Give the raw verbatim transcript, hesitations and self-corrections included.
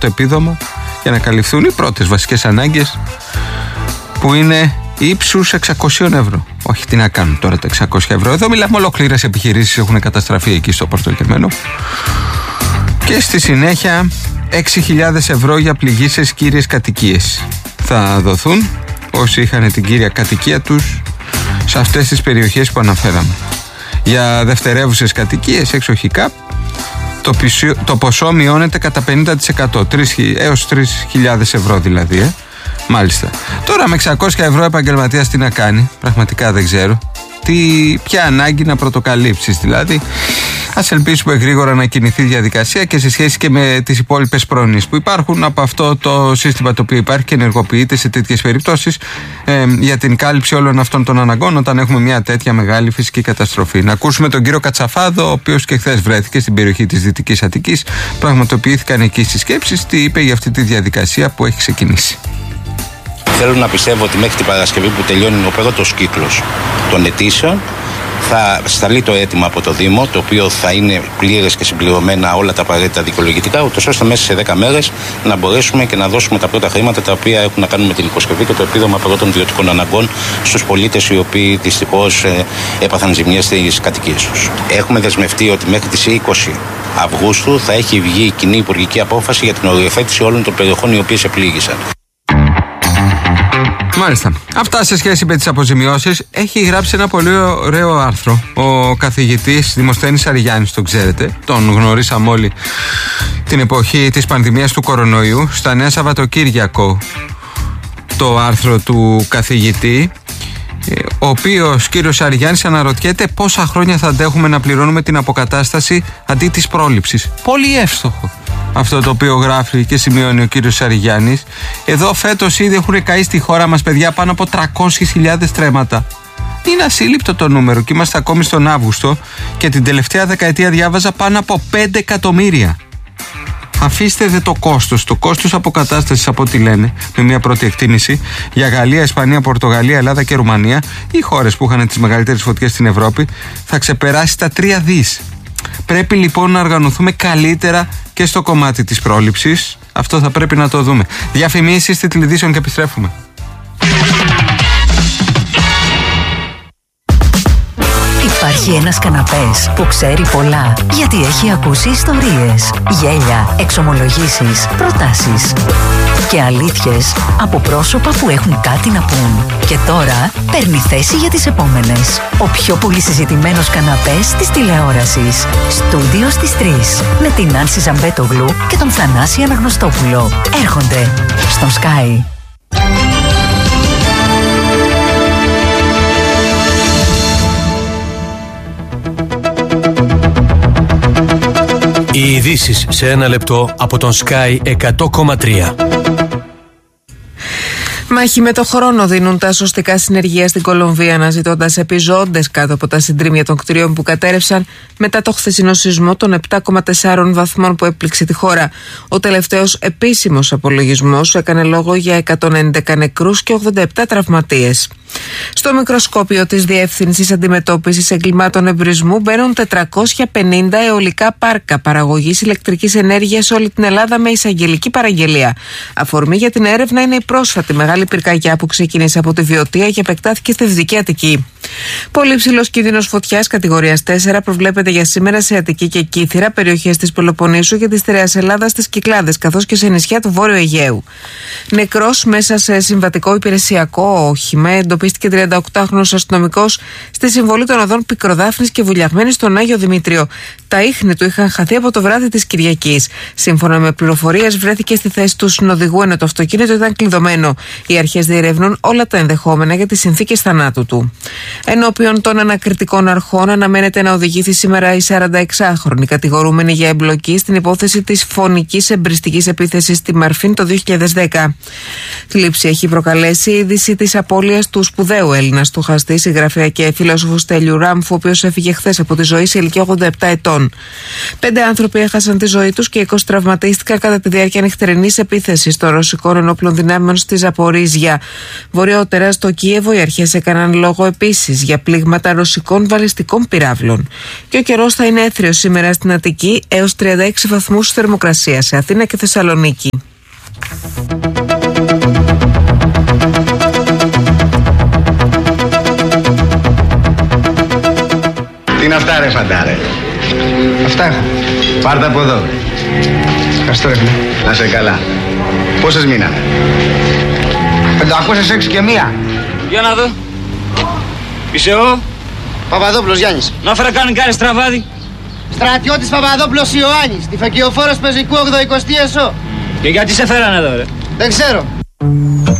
πρώτο επίδομα για να καλυφθούν οι πρώτες βασικές ανάγκες, που είναι ύψους εξακόσια ευρώ. Όχι, τι να κάνουν τώρα τα εξακόσια ευρώ. Εδώ μιλάμε, ολόκληρες επιχειρήσεις έχουν καταστραφεί εκεί στο Πορτοκεμένο. Και στη συνέχεια έξι χιλιάδες ευρώ για πληγήσεις κύριες κατοικίες θα δοθούν όσοι είχαν την κύρια κατοικία τους σε αυτές τις περιοχές που αναφέραμε. Για δευτερεύουσες κατοικίες, εξοχικά, το, πισιο, το ποσό μειώνεται κατά πενήντα τοις εκατό, τρεις, έως τρεις χιλιάδες ευρώ δηλαδή. Ε. Μάλιστα. Τώρα με εξακόσια ευρώ επαγγελματίας τι να κάνει, πραγματικά δεν ξέρω. Τι, ποια ανάγκη να πρωτοκαλύψεις δηλαδή. Ας ελπίσουμε γρήγορα να κινηθεί η διαδικασία και σε σχέση και με τις υπόλοιπες πρόνοιες που υπάρχουν από αυτό το σύστημα το οποίο υπάρχει και ενεργοποιείται σε τέτοιες περιπτώσεις ε, για την κάλυψη όλων αυτών των αναγκών όταν έχουμε μια τέτοια μεγάλη φυσική καταστροφή. Να ακούσουμε τον κύριο Κατσαφάδο, ο οποίος και χθες βρέθηκε στην περιοχή της Δυτικής Αττικής. Πραγματοποιήθηκαν εκεί συσκέψεις. Τι είπε για αυτή τη διαδικασία που έχει ξεκινήσει. Θέλω να πιστεύω ότι μέχρι την Παρασκευή που τελειώνει ο πρώτος κύκλος των αιτήσεων θα σταλεί το αίτημα από το Δήμο, το οποίο θα είναι πλήρες και συμπληρωμένα όλα τα απαραίτητα δικαιολογητικά, ούτως ώστε μέσα σε δέκα μέρες να μπορέσουμε και να δώσουμε τα πρώτα χρήματα τα οποία έχουν να κάνουν με την υποσκευή και το επίδομα πρώτων βιωτικών αναγκών στους πολίτες οι οποίοι δυστυχώς ε, έπαθαν ζημιές στις κατοικίες τους. Έχουμε δεσμευτεί ότι μέχρι τις είκοσι Αυγούστου θα έχει βγει η κοινή υπουργική απόφαση για την οριοθέτηση όλων των περιοχών οι οποίες επλήγησαν. Μάλιστα. Αυτά σε σχέση με τις αποζημιώσεις. Έχει γράψει ένα πολύ ωραίο άρθρο ο καθηγητής Δημοσθένης Αριγιάννης, τον ξέρετε. Τον γνωρίσαμε όλοι την εποχή της πανδημίας του κορονοϊού. Στα Νέα Σαββατοκύριακο το άρθρο του καθηγητή, ο οποίος κύριος Αριγιάννης αναρωτιέται πόσα χρόνια θα αντέχουμε να πληρώνουμε την αποκατάσταση αντί της πρόληψης. Πολύ εύστοχο αυτό το οποίο γράφει και σημειώνει ο κύριος Αριγιάννης. Εδώ φέτος ήδη έχουν καεί στη χώρα μας, παιδιά, πάνω από τριακόσιες χιλιάδες τρέματα. Είναι ασύλληπτο το νούμερο και είμαστε ακόμη στον Αύγουστο και την τελευταία δεκαετία διάβαζα πάνω από πέντε εκατομμύρια. Αφήστε δε το κόστος, το κόστος αποκατάστασης από ό,τι λένε, με μια πρώτη εκτίμηση, για Γαλλία, Ισπανία, Πορτογαλία, Ελλάδα και Ρουμανία, οι χώρες που είχαν τις μεγαλύτερες φωτιές στην Ευρώπη, θα ξεπεράσει τα τρία δις. Πρέπει λοιπόν να οργανωθούμε καλύτερα και στο κομμάτι της πρόληψης. Αυτό θα πρέπει να το δούμε. Διαφημίσεις, τίτλοι ειδήσεων και επιστρέφουμε. Υπάρχει ένας καναπές που ξέρει πολλά, γιατί έχει ακούσει ιστορίες, γέλια, εξομολογήσεις, προτάσεις και αλήθειες από πρόσωπα που έχουν κάτι να πούν. Και τώρα παίρνει θέση για τις επόμενες. Ο πιο πολύ συζητημένος καναπές της τηλεόρασης. Στούντιο στις τρεις. Με την Άνση Ζαμπέτογλου και τον Θανάση Αναγνωστόπουλο. Έρχονται στον Sky. Οι ειδήσεις σε ένα λεπτό από τον Sky εκατό κόμμα τρία. Μάχη με το χρόνο δίνουν τα σωστικά συνεργεία στην Κολομβία, αναζητώντας επιζώντες κάτω από τα συντρίμμια των κτηρίων που κατέρευσαν μετά το χθεσινό σεισμό των επτά κόμμα τέσσερα βαθμών που έπληξε τη χώρα. Ο τελευταίος επίσημος απολογισμός έκανε λόγο για εκατόν έντεκα νεκρούς και ογδόντα επτά τραυματίες. Στο μικροσκόπιο της Διεύθυνσης Αντιμετώπισης Εγκλημάτων Εμπρισμού μπαίνουν τετρακόσια πενήντα αιωλικά πάρκα παραγωγής ηλεκτρικής ενέργειας σε όλη την Ελλάδα με εισαγγελική παραγγελία. Αφορμή για την έρευνα είναι η πρόσφατη μεγάλη πυρκαγιά που ξεκίνησε από τη Βιωτία και επεκτάθηκε στη Δυτική Αττική. Πολύ ψηλός κίνδυνος φωτιάς κατηγορίας τέσσερα προβλέπεται για σήμερα σε Αττική και Κύθυρα, περιοχές της Πελοποννήσου και της Στερεάς Ελλάδας στις Κυκλάδες, καθώς και σε νησιά του Βόρειου Αιγαίου. Νεκρός μέσα σε συμβατικό υπηρεσιακό όχημα εντοπίστηκε τριανταοκτάχρονος αστυνομικός στη συμβολή των οδών Πικροδάφνης και Βουλιαγμένης στον Άγιο Δημήτριο. Τα ίχνη του είχαν χαθεί από το βράδυ της Κυριακής. Σύμφωνα με πληροφορίες, βρέθηκε στη θέση του συνοδηγού ενώ το αυτοκίνητο ήταν κλειδωμένο. Οι αρχές διερευνούν όλα τα ενδεχόμενα για τις συνθήκες θανάτου του. Ενώπιον των ανακριτικών αρχών αναμένεται να οδηγηθεί σήμερα η σαρανταεξάχρονη κατηγορούμενη για εμπλοκή στην υπόθεση της φωνικής εμπριστικής επίθεσης στη Μαρφίν το δύο χιλιάδες δέκα. Θλίψη έχει προκαλέσει η είδηση της απώλειας του σπουδαίου Έλληνα στοχαστή, συγγραφέα και φιλόσοφο Στέλιου Ράμφου, ο οποίος έφυγε χθες από τη ζωή σε ηλικία ογδόντα επτά ετών. Πέντε άνθρωποι έχασαν τη ζωή τους και είκοσι τραυματίστηκαν κατά τη διάρκεια νυχτερινής επίθεσης των ρωσικών ενόπλων δυνάμεων στη Ζαπορίζια. Βορειότερα στο Κίεβο οι αρχές έκαναν λόγο επίσης για πλήγματα ρωσικών βαλιστικών πυράβλων. Και ο καιρός θα είναι έθριος σήμερα στην Αττική, έως τριάντα έξι βαθμούς θερμοκρασία σε Αθήνα και Θεσσαλονίκη. Τι είναι αυτά ρε φαντάρε? Αυτά έχω. Πάρτα από εδώ. Ευχαριστώ ρε φίλε. Να σε καλά. Πόσες μείνανε? πεντακόσιες έξι και μία. Για να δω. Είσαι εγώ? Παπαδόπουλος Γιάννης. Να φέρα κάνει κάνει στραβάδι. Στρατιώτης Παπαδόπουλος Ιωάννης. Τη φεκιοφόρος πεζικού ογδοηκοστή ΕΣΟ. Και γιατί σε φέρανε εδώ ρε? Δεν ξέρω.